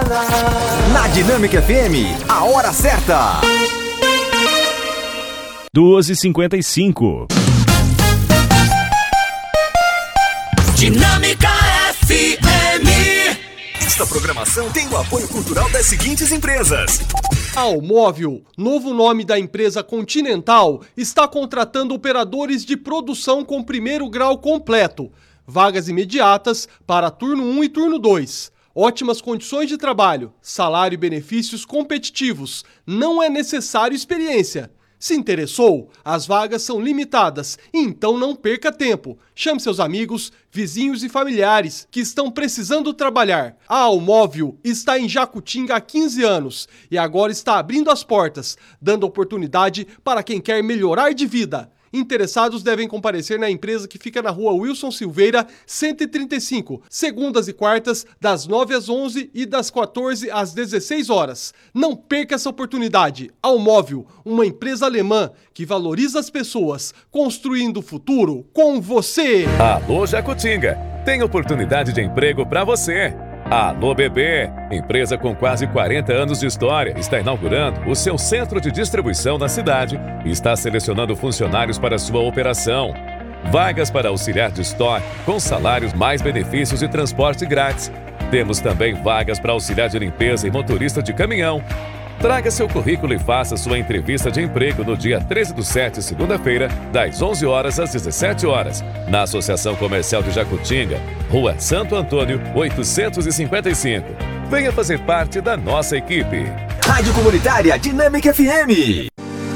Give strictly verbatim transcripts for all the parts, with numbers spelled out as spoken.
Na Dinâmica F M, a hora certa. duas e cinquenta e cinco. Dinâmica F M. Esta programação tem o apoio cultural das seguintes empresas. Almóvel, novo nome da empresa Continental, está contratando operadores de produção com primeiro grau completo. Vagas imediatas para turno um e turno dois. Ótimas condições de trabalho, salário e benefícios competitivos. Não é necessário experiência. Se interessou? As vagas são limitadas, então não perca tempo. Chame seus amigos, vizinhos e familiares que estão precisando trabalhar. A Almóvel está em Jacutinga há quinze anos e agora está abrindo as portas, dando oportunidade para quem quer melhorar de vida. Interessados devem comparecer na empresa que fica na rua Wilson Silveira, cento e trinta e cinco, segundas e quartas, das nove às onze e das quatorze às dezesseis horas. Não perca essa oportunidade. Almóvel, uma empresa alemã que valoriza as pessoas, construindo o futuro com você. Alô Jacutinga, tem oportunidade de emprego para você. Alô Bebê, empresa com quase quarenta anos de história, está inaugurando o seu centro de distribuição na cidade e está selecionando funcionários para sua operação. Vagas para auxiliar de estoque, com salários mais benefícios e transporte grátis. Temos também vagas para auxiliar de limpeza e motorista de caminhão. Traga seu currículo e faça sua entrevista de emprego no dia treze do sete, segunda-feira, das onze horas às dezessete horas, na Associação Comercial de Jacutinga, Rua Santo Antônio, oitocentos e cinquenta e cinco. Venha fazer parte da nossa equipe. Rádio Comunitária Dinâmica F M.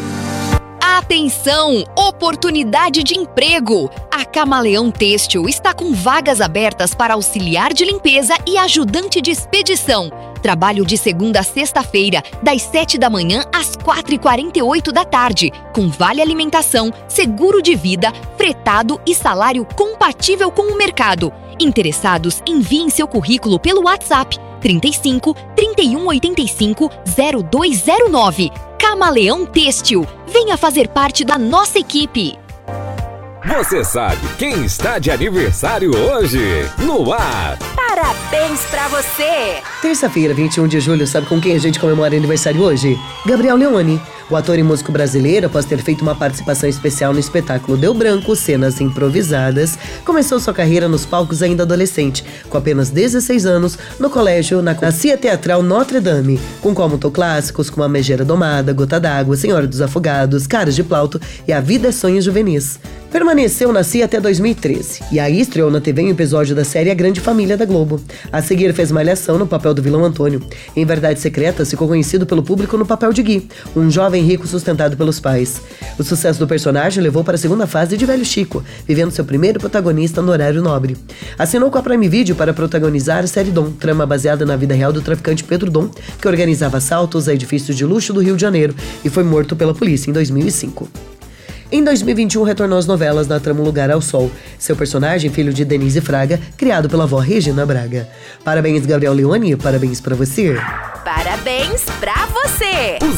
Atenção! Oportunidade de emprego! A Camaleão Têxtil está com vagas abertas para auxiliar de limpeza e ajudante de expedição. Trabalho de segunda a sexta-feira, das sete da manhã às quatro e quarenta e oito da tarde, com vale alimentação, seguro de vida, fretado e salário compatível com o mercado. Interessados, enviem seu currículo pelo WhatsApp trinta e cinco, trinta e um, oitenta e cinco, zero dois zero nove. Camaleão Têxtil, venha fazer parte da nossa equipe. Você sabe quem está de aniversário hoje? No ar! Parabéns pra você! Terça-feira, vinte e um de julho, sabe com quem a gente comemora aniversário hoje? Gabriel Leone. O ator e músico brasileiro, após ter feito uma participação especial no espetáculo Deu Branco, Cenas Improvisadas, começou sua carreira nos palcos ainda adolescente, com apenas dezesseis anos, no colégio na Cia Teatral Notre Dame, com qual montou clássicos como A Megera Domada, Gota d'Água, Senhora dos Afogados, Caras de Plauto e A Vida é Sonhos Juvenis. Permaneceu na Cia até dois mil e treze, e aí estreou na T V um episódio da série A Grande Família da Globo. A seguir fez Malhação no papel do vilão Antônio. Em Verdades Secretas ficou conhecido pelo público no papel de Gui, um jovem rico sustentado pelos pais. O sucesso do personagem levou para a segunda fase de Velho Chico, vivendo seu primeiro protagonista no horário nobre. Assinou com a Prime Video para protagonizar a série Dom, trama baseada na vida real do traficante Pedro Dom, que organizava assaltos a edifícios de luxo do Rio de Janeiro e foi morto pela polícia em dois mil e cinco. Em dois mil e vinte e um, retornou às novelas na trama Lugar ao Sol. Seu personagem, filho de Denise Fraga, criado pela avó Regina Braga. Parabéns, Gabriel Leone, parabéns pra você. Parabéns pra você! Os